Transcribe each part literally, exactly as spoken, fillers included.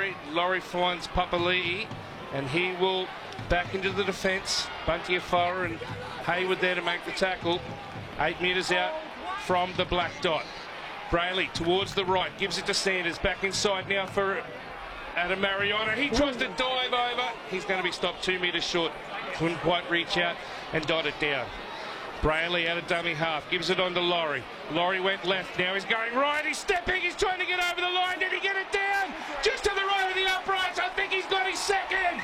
Laurie. Laurie finds Papali'i, and he will back into the defence. Bunty Afoa and Hayward there to make the tackle. Eight metres out from the black dot. Brayley towards the right, gives it to Sanders. Back inside now for Adam Mariota. He tries to dive over. He's going to be stopped two metres short. Couldn't quite reach out and dot it down. Brayley out of dummy half, gives it on to Laurie. Laurie went left, now he's going right, he's stepping, he's trying to get over the line. Did he get it down? Just to the right of the uprights, I think he's got his second.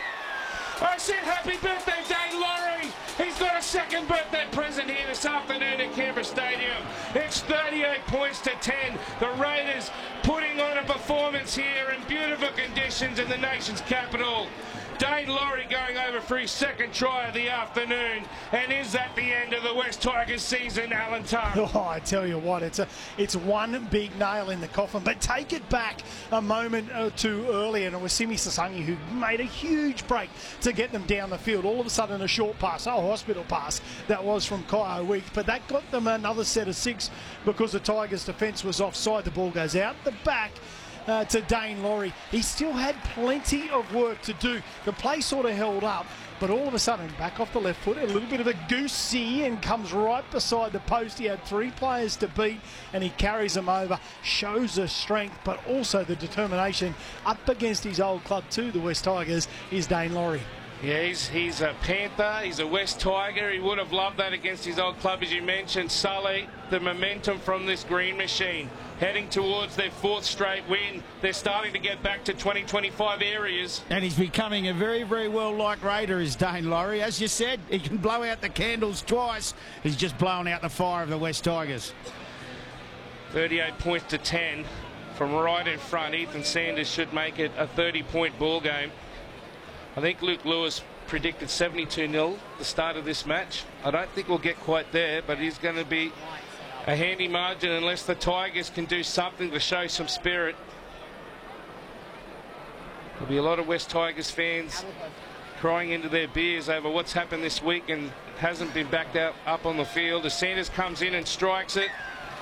I said happy birthday, Dane Laurie. He's got a second birthday present here this afternoon at Canberra Stadium. It's thirty-eight points to ten. The Raiders putting on a performance here in beautiful conditions in the nation's capital. Dane Laurie going over for his second try of the afternoon. And is that the end of the West Tigers season, Alan Tongue? Oh, I tell you what, it's a it's one big nail in the coffin. But take it back a moment or two earlier, and it was Simi Sasangi who made a huge break to get them down the field. All of a sudden, a short pass, a hospital pass, that was from Kyle Weeks. But that got them another set of six because the Tigers' defence was offside. The ball goes out the back. Uh, to Dane Laurie. He still had plenty of work to do. The play sort of held up, but all of a sudden, back off the left foot, a little bit of a goosey, and comes right beside the post. He had three players to beat, and he carries them over. Shows the strength, but also the determination up against his old club too, the West Tigers, is Dane Laurie. Yeah, he's, he's a Panther, he's a West Tiger. He would have loved that against his old club, as you mentioned. Sully, the momentum from this green machine, heading towards their fourth straight win. They're starting to get back to twenty twenty-five areas. And he's becoming a very, very well-liked Raider, is Dane Laurie. As you said, he can blow out the candles twice. He's just blown out the fire of the West Tigers. thirty-eight points to ten from right in front. Ethan Sanders should make it a thirty-point ball game. I think Luke Lewis predicted seventy-two nil the start of this match. I don't think we'll get quite there, but it's going to be a handy margin unless the Tigers can do something to show some spirit. There'll be a lot of West Tigers fans crying into their beers over what's happened this week and hasn't been backed out up on the field. As Sanders comes in and strikes it,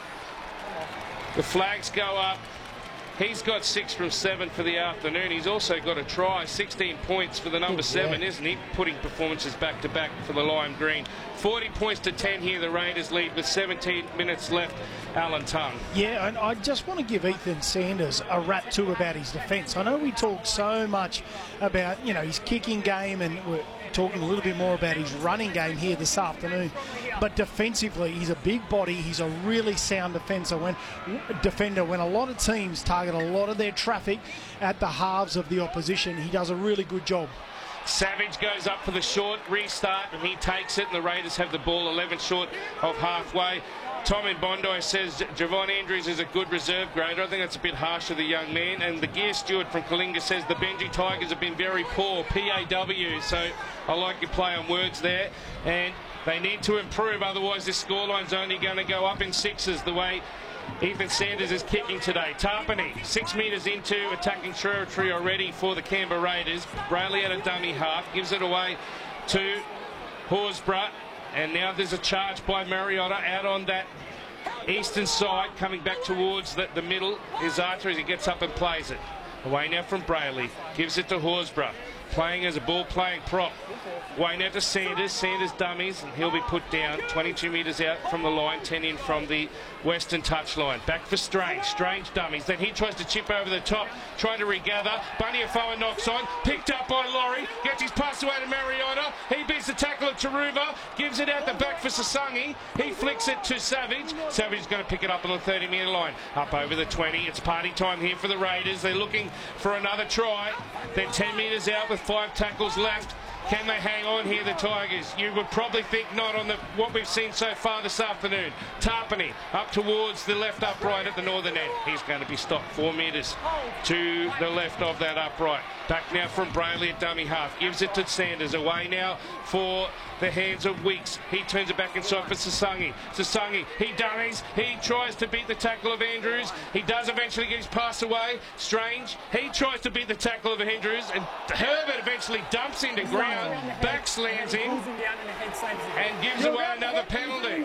the flags go up. He's got six from seven for the afternoon. He's also got a try, sixteen points for the number oh, seven, yeah. isn't he? Putting performances back to back for the lime green. forty points to ten here, the Raiders lead with seventeen minutes left. Alan Tongue. Yeah, and I just want to give Ethan Sanders a rap too about his defence. I know we talk so much about, you know, his kicking game, and we're talking a little bit more about his running game here this afternoon. But defensively, he's a big body. He's a really sound defender. When defender, when a lot of teams target a lot of their traffic at the halves of the opposition, he does a really good job. Savage goes up for the short restart, and he takes it, and the Raiders have the ball eleven short of halfway. Tom in Bondi says Javon Andrews is a good reserve grader. I think that's a bit harsh of the young man. And the gear steward from Kalinga says the Benji Tigers have been very poor, P A W. So I like your play on words there. And they need to improve, otherwise this scoreline's only going to go up in sixes the way Ethan Sanders is kicking today. Tarpany, six metres into attacking territory already for the Canberra Raiders. Brayley at a dummy half, gives it away to Horsburgh. And now there's a charge by Mariota out on that eastern side. Coming back towards the, the middle is Arthur as he gets up and plays it. Away now from Brayley. Gives it to Horsburgh. Playing as a ball-playing prop. Way now to Sanders. Sanders dummies, and he'll be put down. twenty-two metres out from the line, ten in from the western touchline. Back for Strange. Strange dummies. Then he tries to chip over the top, trying to regather. Bunty Afoa knocks on. Picked up by Laurie. Gets his pass away to Mariota. He beats the tackle of Taruva. Gives it out the back for Sasangi. He flicks it to Savage. Savage is going to pick it up on the thirty metre line. Up over the twenty. It's party time here for the Raiders. They're looking for another try. They're ten metres out with five tackles left. Can they hang on here, the Tigers? You would probably think not on the what we've seen so far this afternoon. Tarpany up towards the left upright at the northern end. He's going to be stopped four metres to the left of that upright. Back now from Brayley at dummy half. Gives it to Sanders. Away now for the hands of Weeks. He turns it back inside for Sasangi. Sasangi, he dummies. He tries to beat the tackle of Andrews. He does eventually get his pass away. Strange. He tries to beat the tackle of Andrews, and Herbert eventually dumps into ground, back slams in, and gives away another penalty.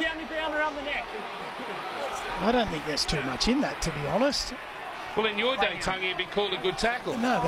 I don't think there's too much in that, to be honest. Well, in your day, Tongue, you'd be called a good tackle. No,